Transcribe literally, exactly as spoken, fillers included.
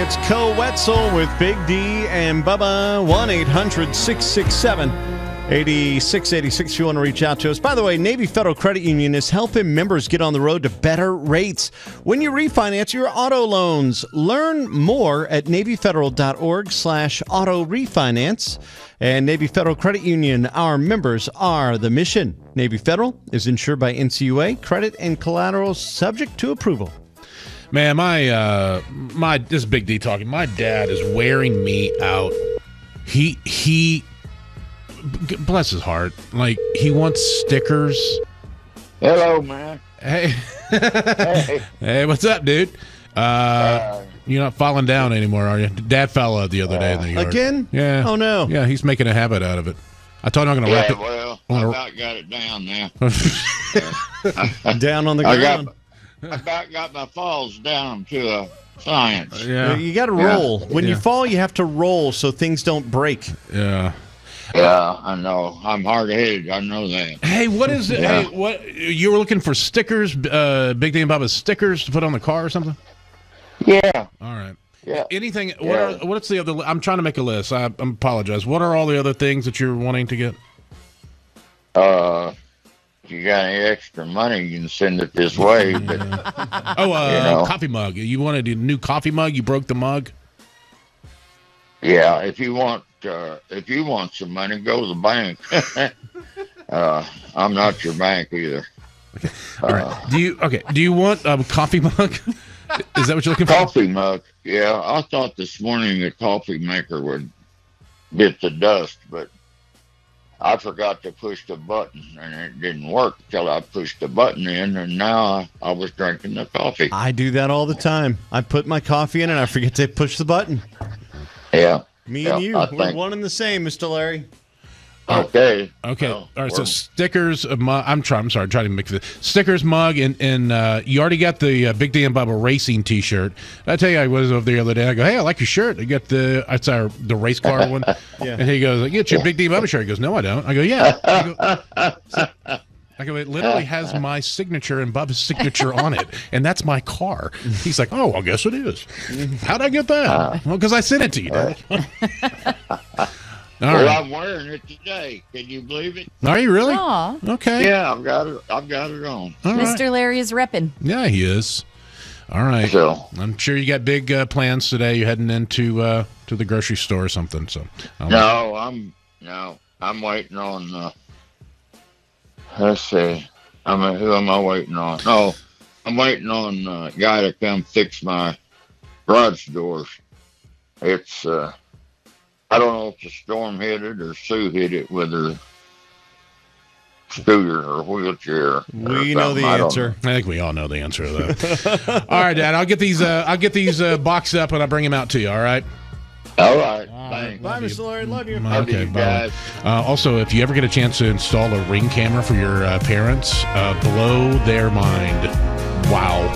Alex Coetzel with Big D and Bubba. one eight hundred six six seven eight six eight six if you want to reach out to us. By the way, Navy Federal Credit Union is helping members get on the road to better rates when you refinance your auto loans. Learn more at NavyFederal.org slash auto refinance. And Navy Federal Credit Union, our members are the mission. Navy Federal is insured by N C U A. Credit and collateral subject to approval. Man, my, uh, my, this is Big D talking. My dad is wearing me out. He, he, bless his heart. Like, he wants stickers. Hello, man. Hey. Hey. Hey, what's up, dude? Uh, uh, you're not falling down anymore, are you? Dad fell out the other uh, day in the yard. Again? Yeah. Oh, no. Yeah, he's making a habit out of it. I told him I'm going to yeah, wrap it. well, I about got it down now. Down on the I ground. got, I about got my falls down to a science. Yeah. You got to roll. Yeah. When Yeah. you fall, you have to roll so things don't break. Yeah. Yeah, I know. I'm hard-headed. I know that. Hey, what is it? Yeah. Hey, what you were looking for stickers? Uh, Big D and Bubba's stickers to put on the car or something? Yeah. All right. Yeah. Anything? What Yeah. are? What's the other? I'm trying to make a list. I, I apologize. What are all the other things that you're wanting to get? Uh, if you got any extra money, you can send it this way. But Oh, uh, You know. coffee mug. You wanted a new coffee mug. You broke the mug. yeah, if you want, uh, if you want some money, go to the bank. uh, I'm not your bank either. All right. Do you? Okay. Do you want a coffee mug? Is that what you're looking for? Coffee mug. Yeah, I thought this morning the coffee maker would bit the dust, but I forgot to push the button, and it didn't work till I pushed the button in, and now I, I was drinking the coffee. I do that all the time. I put my coffee in and I forget to push the button. Yeah. Me Yeah, and you, I we're think- one and the same, Mister Larry. Okay. Okay. Well, All right. So we're- stickers, of mug. I'm trying. I'm sorry. I'm trying to make this stickers, mug, and and uh, you already got the uh, Big D and Bubba racing T-shirt. I tell you, I was over there the other day. I go, hey, I like your shirt. I got the it's our the race car one. Yeah. And he goes, get your Big D and Bubba shirt. He goes, no, I don't. I go, yeah. I go, so- I go, it literally has my signature and Bubba's signature on it, and that's my car. He's like, oh, I guess it is. How'd I get that? Well, because I sent it to you, Dad. All well, right. I'm wearing it today. Can you believe it? Are you really? Aw. Okay. Yeah, I've got it. I've got it on. All right. Mister Larry is repping. Yeah, he is. All right. So I'm sure you got big uh, plans today. You're heading into uh, to the grocery store or something. So I'll- no, I'm no, I'm waiting on. Uh, let's see. I'm uh, who am I waiting on? No, I'm waiting on uh, a guy to come fix my garage doors. It's uh, I don't know if the storm hit it or Sue hit it with her scooter or wheelchair. or We know the something. I don't answer. I think we all know the answer to that. All right, Dad. I'll get these. Uh, I'll get these uh, boxed up and I'll bring them out to you. All right. All right. Thanks. Bye, Mister Larry. Love you. Love Okay, you bye. guys. Uh, also, if you ever get a chance to install a Ring camera for your uh, parents, uh, blow their mind. Wow.